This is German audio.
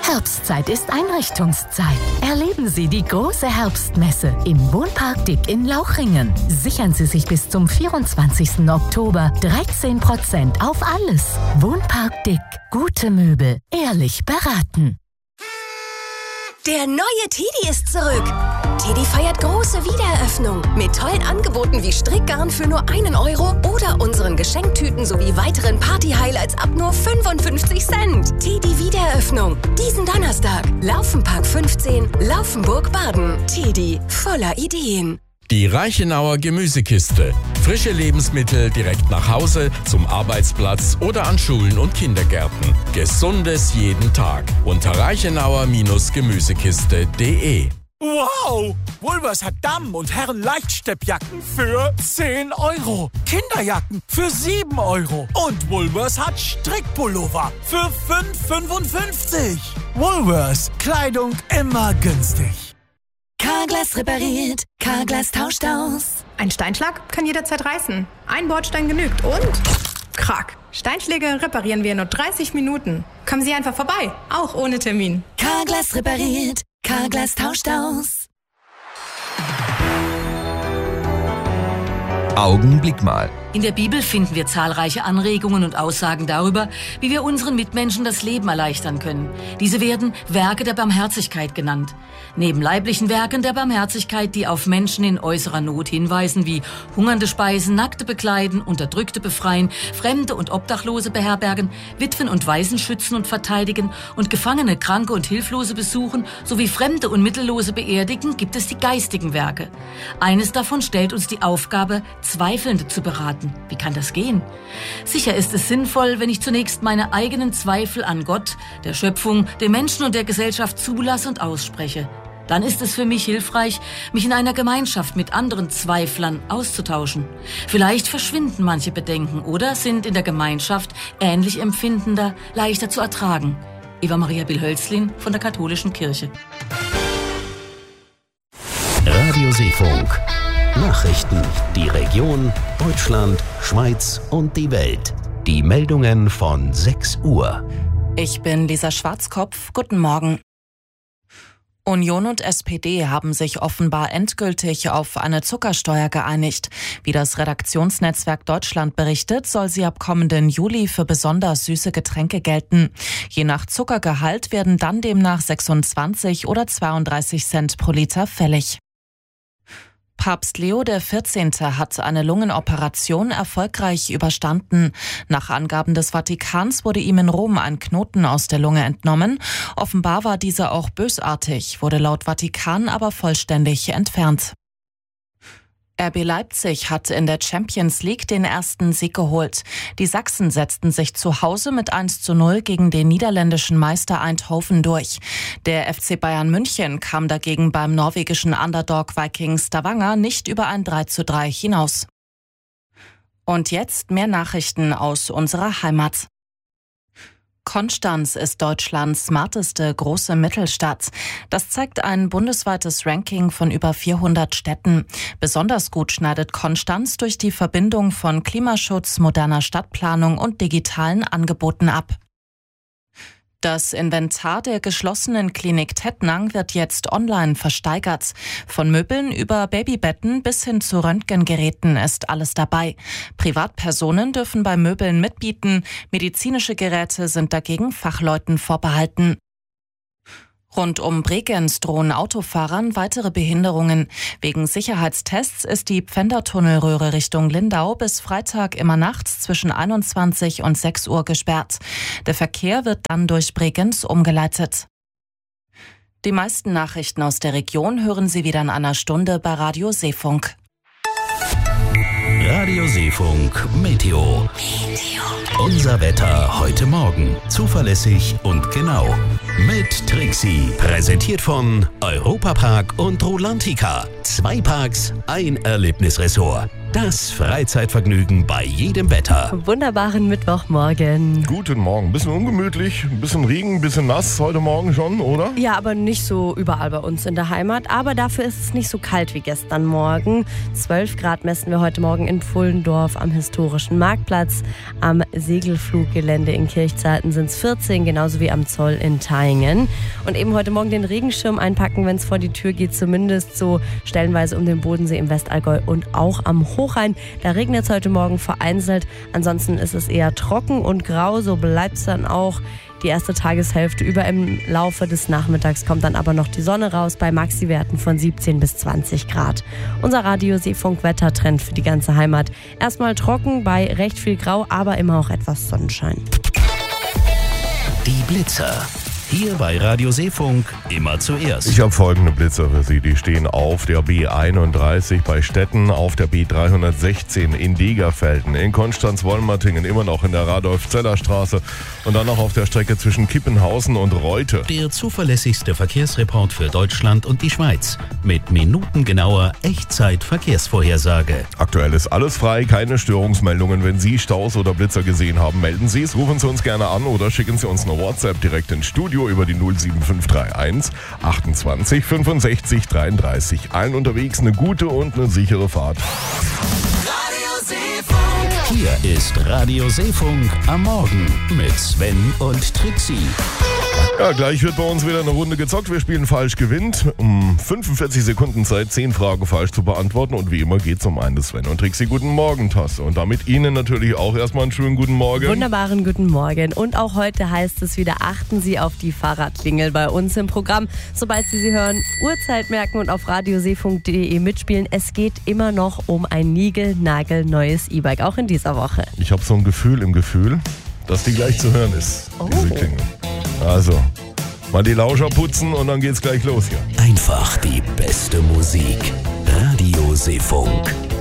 Herbstzeit ist Einrichtungszeit. Erleben Sie die große Herbstmesse im Wohnpark Dick in Lauchringen. Sichern Sie sich bis zum 24. Oktober 13% auf alles. Wohnpark Dick. Gute Möbel. Ehrlich beraten. Der neue Teddy ist zurück. Teddy feiert große Wiedereröffnung mit tollen Angeboten wie Strickgarn für nur 1 Euro oder unseren Geschenktüten sowie weiteren Party-Highlights ab nur 55 Cent. Teddy Wiedereröffnung. Diesen Donnerstag. Laufenpark 15, Laufenburg-Baden. Teddy, voller Ideen. Die Reichenauer Gemüsekiste. Frische Lebensmittel direkt nach Hause, zum Arbeitsplatz oder an Schulen und Kindergärten. Gesundes jeden Tag. Unter reichenauer-gemüsekiste.de. Wow! Woolworths hat Damen- und Herren-Leichtsteppjacken für 10 Euro. Kinderjacken für 7 Euro. Und Woolworths hat Strickpullover für 5,55. Woolworths. Kleidung immer günstig. Carglass repariert, Carglass tauscht aus. Ein Steinschlag kann jederzeit reißen. Ein Bordstein genügt und... Krack. Steinschläge reparieren wir in nur 30 Minuten. Kommen Sie einfach vorbei, auch ohne Termin. Carglass repariert, Carglass tauscht aus. Augenblick mal. In der Bibel finden wir zahlreiche Anregungen und Aussagen darüber, wie wir unseren Mitmenschen das Leben erleichtern können. Diese werden Werke der Barmherzigkeit genannt. Neben leiblichen Werken der Barmherzigkeit, die auf Menschen in äußerer Not hinweisen, wie Hungernde speisen, Nackte bekleiden, Unterdrückte befreien, Fremde und Obdachlose beherbergen, Witwen und Waisen schützen und verteidigen und Gefangene, Kranke und Hilflose besuchen, sowie Fremde und Mittellose beerdigen, gibt es die geistigen Werke. Eines davon stellt uns die Aufgabe, Zweifelnde zu beraten. Wie kann das gehen? Sicher ist es sinnvoll, wenn ich zunächst meine eigenen Zweifel an Gott, der Schöpfung, den Menschen und der Gesellschaft zulasse und ausspreche. Dann ist es für mich hilfreich, mich in einer Gemeinschaft mit anderen Zweiflern auszutauschen. Vielleicht verschwinden manche Bedenken oder sind in der Gemeinschaft ähnlich empfindender, leichter zu ertragen. Eva Maria Bill-Hölzlin von der Katholischen Kirche. Radio Seefunk. Nachrichten, die Region, Deutschland, Schweiz und die Welt. Die Meldungen von 6 Uhr. Ich bin Lisa Schwarzkopf. Guten Morgen. Union und SPD haben sich offenbar endgültig auf eine Zuckersteuer geeinigt. Wie das Redaktionsnetzwerk Deutschland berichtet, soll sie ab kommenden Juli für besonders süße Getränke gelten. Je nach Zuckergehalt werden dann demnach 26 oder 32 Cent pro Liter fällig. Papst Leo XIV. Hat eine Lungenoperation erfolgreich überstanden. Nach Angaben des Vatikans wurde ihm in Rom ein Knoten aus der Lunge entnommen. Offenbar war dieser auch bösartig, wurde laut Vatikan aber vollständig entfernt. RB Leipzig hat in der Champions League den ersten Sieg geholt. Die Sachsen setzten sich zu Hause mit 1:0 gegen den niederländischen Meister Eindhoven durch. Der FC Bayern München kam dagegen beim norwegischen Underdog Viking Stavanger nicht über ein 3:3 hinaus. Und jetzt mehr Nachrichten aus unserer Heimat. Konstanz ist Deutschlands smarteste große Mittelstadt. Das zeigt ein bundesweites Ranking von über 400 Städten. Besonders gut schneidet Konstanz durch die Verbindung von Klimaschutz, moderner Stadtplanung und digitalen Angeboten ab. Das Inventar der geschlossenen Klinik Tettnang wird jetzt online versteigert. Von Möbeln über Babybetten bis hin zu Röntgengeräten ist alles dabei. Privatpersonen dürfen bei Möbeln mitbieten, medizinische Geräte sind dagegen Fachleuten vorbehalten. Rund um Bregenz drohen Autofahrern weitere Behinderungen. Wegen Sicherheitstests ist die Pfändertunnelröhre Richtung Lindau bis Freitag immer nachts zwischen 21 und 6 Uhr gesperrt. Der Verkehr wird dann durch Bregenz umgeleitet. Die meisten Nachrichten aus der Region hören Sie wieder in einer Stunde bei Radio Seefunk. Radio Seefunk Meteo. Unser Wetter heute Morgen. Zuverlässig und genau. Mit Trixie. Präsentiert von Europapark und Rolantica. 2 Parks, ein Erlebnisressort. Das Freizeitvergnügen bei jedem Wetter. Wunderbaren Mittwochmorgen. Guten Morgen. Bisschen ungemütlich, ein bisschen Regen, ein bisschen nass heute Morgen schon, oder? Ja, aber nicht so überall bei uns in der Heimat. Aber dafür ist es nicht so kalt wie gestern Morgen. 12 Grad messen wir heute Morgen in Pfullendorf am historischen Marktplatz. Am Segelfluggelände in Kirchzarten sind es 14, genauso wie am Zoll in Thaingen. Und eben heute Morgen den Regenschirm einpacken, wenn es vor die Tür geht, zumindest so stellenweise um den Bodensee im Westallgäu und auch am Hochrhein. Da regnet es heute Morgen vereinzelt. Ansonsten ist es eher trocken und grau, so bleibt es dann auch die erste Tageshälfte über. Im Laufe des Nachmittags kommt dann aber noch die Sonne raus bei Maxi-Werten von 17 bis 20 Grad. Unser Radio-Seefunk-Wettertrend für die ganze Heimat. Erstmal trocken bei recht viel Grau, aber immer auch etwas Sonnenschein. Die Blitzer. Hier bei Radio Seefunk immer zuerst. Ich habe folgende Blitzer für Sie. Die stehen auf der B31 bei Stetten, auf der B316 in Degerfelden, in Konstanz-Wollmertingen, immer noch in der Radolf-Zeller-Straße und dann noch auf der Strecke zwischen Kippenhausen und Reute. Der zuverlässigste Verkehrsreport für Deutschland und die Schweiz. Mit minutengenauer Echtzeit-Verkehrsvorhersage. Aktuell ist alles frei, keine Störungsmeldungen. Wenn Sie Staus oder Blitzer gesehen haben, melden Sie es, rufen Sie uns gerne an oder schicken Sie uns eine WhatsApp direkt ins Studio über die 07531 28 65 33. Allen unterwegs eine gute und eine sichere Fahrt. Radio Seefunk. Hier ist Radio Seefunk am Morgen mit Sven und Trixie. Ja, gleich wird bei uns wieder eine Runde gezockt. Wir spielen falsch gewinnt. Um 45 Sekunden Zeit, 10 Fragen falsch zu beantworten. Und wie immer geht es um eine Sven und Trixie Guten Morgen-Tasse. Und damit Ihnen natürlich auch erstmal einen schönen guten Morgen. Wunderbaren guten Morgen. Und auch heute heißt es wieder, achten Sie auf die Fahrradklingel bei uns im Programm. Sobald Sie hören, Uhrzeit merken und auf radioseefunk.de mitspielen. Es geht immer noch um ein niegelnagelneues E-Bike, auch in dieser Woche. Ich habe so ein Gefühl im Gefühl, dass die gleich zu hören ist, diese Klingel. Also, mal die Lauscher putzen und dann geht's gleich los hier. Einfach die beste Musik. Radio Seefunk.